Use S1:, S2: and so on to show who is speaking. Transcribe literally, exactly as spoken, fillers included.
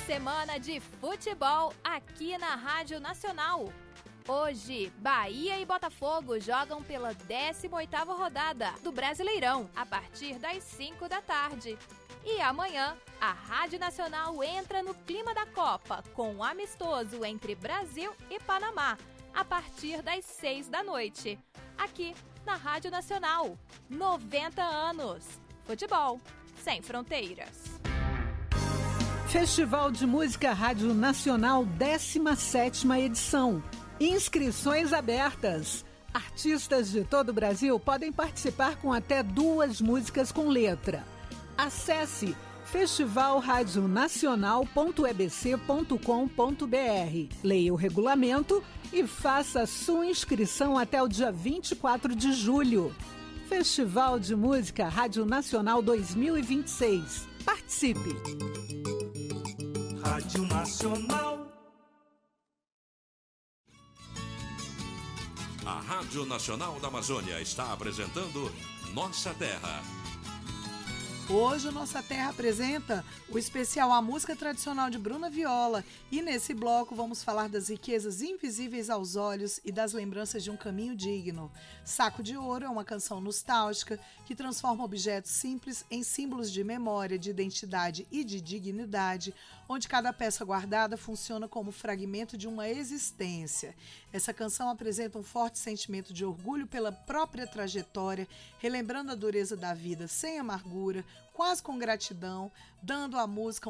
S1: semana de futebol aqui na Rádio Nacional. Hoje, Bahia e Botafogo jogam pela décima oitava rodada do Brasileirão, a partir das cinco da tarde. E amanhã, a Rádio Nacional entra no clima da Copa, com um amistoso entre Brasil e Panamá, a partir das seis da noite. Aqui na Rádio Nacional, noventa anos. Futebol sem fronteiras.
S2: Festival de Música Rádio Nacional, décima sétima edição. Inscrições abertas. Artistas de todo o Brasil podem participar com até duas músicas com letra. Acesse festival rádio nacional ponto e b c ponto com ponto b r. Leia o regulamento e faça sua inscrição até o dia vinte e quatro de julho. Festival de Música Rádio Nacional dois mil e vinte e seis. Participe!
S3: Rádio Nacional.
S4: A Rádio Nacional da Amazônia está apresentando Nossa Terra.
S5: Hoje o Nossa Terra apresenta o especial A Música Tradicional de Bruna Viola e nesse bloco vamos falar das riquezas invisíveis aos olhos e das lembranças de um caminho digno. Saco de Ouro é uma canção nostálgica que transforma objetos simples em símbolos de memória, de identidade e de dignidade, onde cada peça guardada funciona como fragmento de uma existência. Essa canção apresenta um forte sentimento de orgulho pela própria trajetória, relembrando a dureza da vida sem amargura, quase com gratidão, dando à música